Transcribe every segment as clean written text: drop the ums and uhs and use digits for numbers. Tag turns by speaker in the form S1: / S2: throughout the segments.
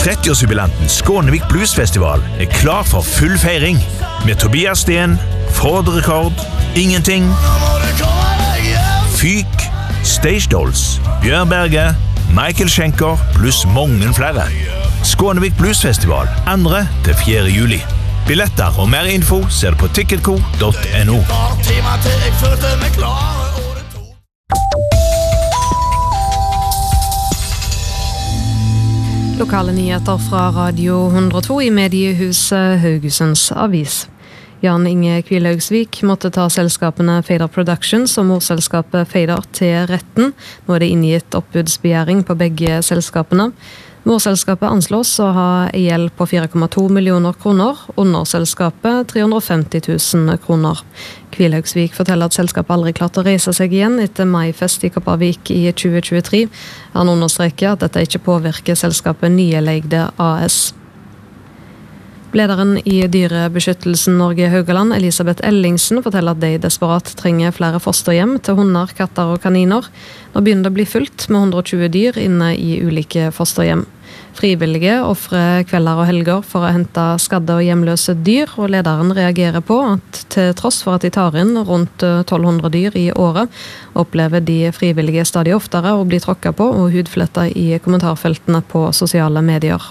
S1: 30-årsjubilanten Skånevik Bluesfestival klar for full feiring med Tobias Sten, Ford Rekord, Ingenting, Fyk, Stage Dolls, Bjørn Berge, Michael Schenker pluss mange flere. Skånevik Bluesfestival 2. til 4. juli. Billetter og mer info ser du på ticketco.no.
S2: Lokale nyheter fra Radio 102 i mediehuset Haugesunds Avis. Jan Inge Kvilhaugsvik måtte ta selskapene Fader Productions og morselskapet Fader til retten. Nå det inngitt oppbudsbegjæring på begge selskapene. Morselskapet anslås å ha gjeld på 4,2 millioner kroner, underselskapet 350 000 kroner. Kvilhaugsvik forteller at selskapet aldri klarte å reise seg igjen etter Maifest i Kopervik i 2023. Han understreker at dette ikke påvirker selskapet Nyeleide AS. Lederen i Dyrebeskyttelsen Norge Haugaland, Elisabeth Ellingsen, forteller at de desperat trenger flere fosterhjem til hunder, katter og kaniner. Nå begynner det å bli fullt med 120 dyr inne i ulike fosterhjem. Frivillige offrer kvelder og helger for å hente skadde og hjemløse dyr, og lederen reagerer på at til tross for at de tar inn rundt 1200 dyr i året, opplever de frivillige stadig oftere å bli tråkket på og hudflettet i kommentarfeltene på sosiale medier.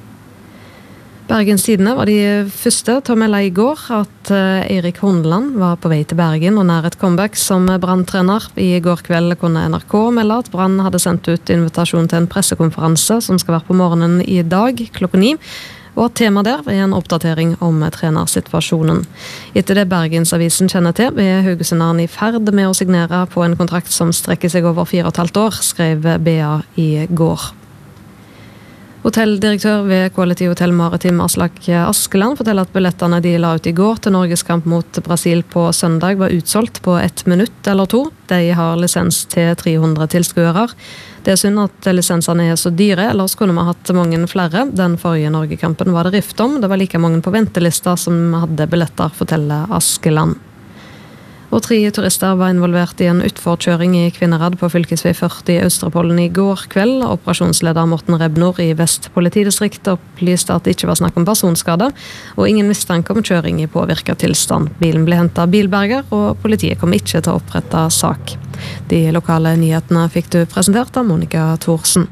S2: Bergens Tidende var de første til å melde i går at Eirik Horneland var på vei til Bergen og nær et comeback som Brann-trener. I går kveld kunne NRK melde at Brann hadde sendt ut invitasjon til en pressekonferanse som skal være på morgenen i dag klokka 9, og at temaet der er en oppdatering om trenersituasjonen. Etter det Bergensavisen kjenner til, er Haugesunderen i ferd med å signere på en kontrakt som strekker seg over 4,5 år, skrev BA i går. Hotelldirektør ved Quality Hotel Maritim Aslak Askeland forteller at billettene de la ut i går til Norges kamp mot Brasil på søndag var utsolgt på 1 minutt eller 2. De har lisens til 300 tilskuere. Det er synd at lisensene er så dyre, ellers kunne vi hatt mange flere. Den forrige Norgekampen var det rift om. Det var like mange på ventelista som hadde billetter, forteller Askeland. Og 3 turister var involvert i en utforkjøring i Kvinnherad på fylkesvei 40 i Østrepollen i går kveld. Operasjonsleder Morten Rebnor i Vest politidistrikt opplyste at det ikke var snakk om personskade, og ingen mistanke om kjøring i påvirket tilstand. Bilen ble hentet av bilberger, og politiet kom ikke til å opprette sak. De lokale nyhetene fikk du presentert av Monica Thorsen.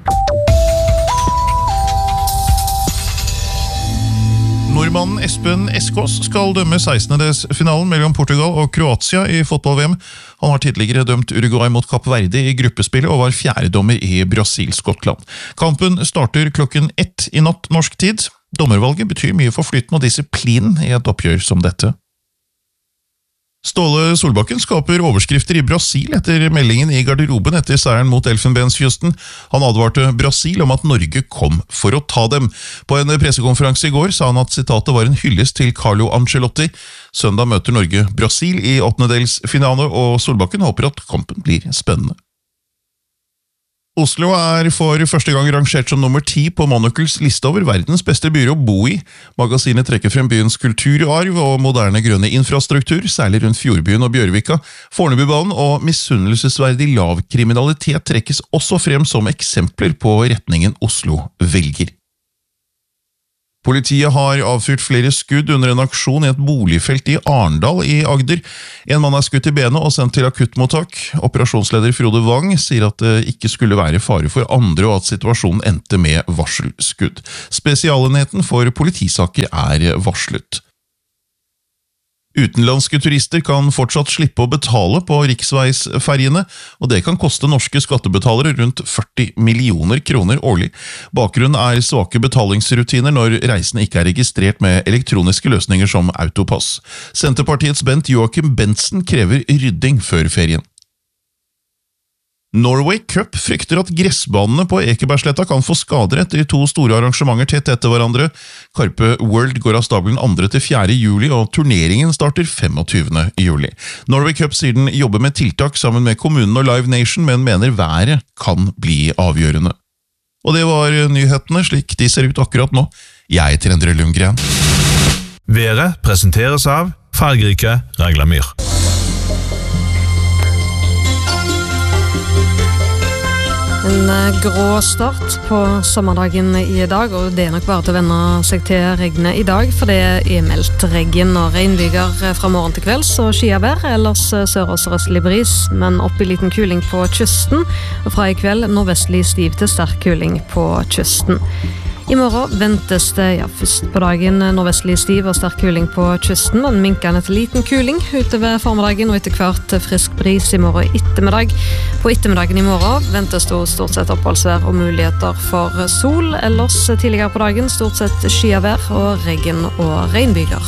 S3: Nordmannen Espen Eskås skal dømme 16-delsfinalen mellom Portugal og Kroatia i fotball-VM. Han har tidligere dømt Uruguay mot Kapp Verde i gruppespillet og var fjerdedommer i Brasil-Skottland. Kampen starter klokken 1 i natt norsk tid. Dommervalget betyr mye for flyten og disiplinen i et oppgjør som dette. Ståle Solbakken skaper overskrifter i Brasil etter meldingen i garderoben etter seieren mot Elfenbenskysten. Han advarte Brasil om at Norge kom for å ta dem. På en pressekonferanse i går sa han at sitatet var en hyllest til Carlo Ancelotti. Søndag møter Norge Brasil i 8-delsfinale, og Solbakken håper at kampen blir spennende. Oslo er for første gang rangert som nummer 10 på Monocles liste over verdens beste byer å bo i. Magasinet trekker frem byens kulturarv og moderne grønne infrastruktur, særlig rundt Fjordbyen og Bjørvika. Fornebubanen og misunnelsesverdig lav kriminalitet trekkes også frem som eksempler på retningen Oslo velger. Politiet har avfyrt flere skudd under en aksjon i et boligfelt i Arendal i Agder. En mann er skutt i benet og sendt til akuttmottak. Operasjonsleder Frode Wang sier at det ikke skulle være fare for andre og at situasjonen endte med varselskudd. Spesialenheten for politisaker er varslet. Utenlandske turister kan fortsatt slippe å betale på riksveisferjene, og det kan koste norske skattebetalere rundt 40 millioner kroner årlig. Bakgrunnen er svake betalingsrutiner når reisene ikke er registrert med elektroniske løsninger som Autopass. Senterpartiets Bent Joachim Bentzen krever rydding før ferien. Norway Cup frykter at gressbanene på Ekebergsletta kan få skader etter 2 store arrangementer tett etter hverandre. Karpe World går av stabelen 2. til 4. juli, og turneringen starter 25. juli. Norway Cup sier den jobber med tiltak sammen med kommunen og Live Nation, men mener været kan bli avgjørende. Og det var nyhetene slik de ser ut akkurat nå. Jeg heter Endre Lundgren.
S1: Været presenteres av fargerike Raglamyr.
S2: En En grå start på sommerdagen i dag, og det nok bare til å venne seg til regnet i dag, for det meldt regn og regnbyger fra morgen til kvelds og skyavær, ellers sør- og sørøstlig bris, men opp i liten kuling på kysten, og fra i kveld nordvestlig stiv til sterk kuling på kysten. I morgen ventes det, først på dagen nordvestlig stiv og sterk kuling på kysten, men minkende til liten kuling utover formiddagen og etter hvert frisk bris i morgen ettermiddag. På ettermiddagen i morgen ventes det stort sett oppholdsvær og muligheter for sol, ellers tidligere på dagen stort sett skyavær og regn og regnbyger.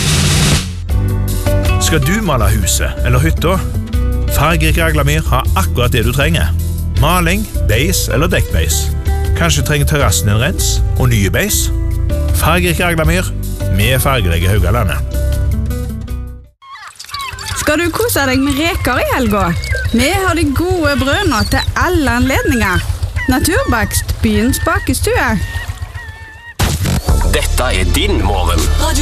S1: Skal du male huset eller hytta? Fargerik Raglamyr har akkurat det du trenger. Maling, beis eller dekkbeis. Kanskje trenger terrassen en rens og nye beis? Fargerik Raglamyr med fargerike Haugalandet.
S4: Skal du kose deg med reker i helga? Vi har de gode brødene til alle anledninger. Naturbakst, byens bakestue.
S5: Dette din morgen.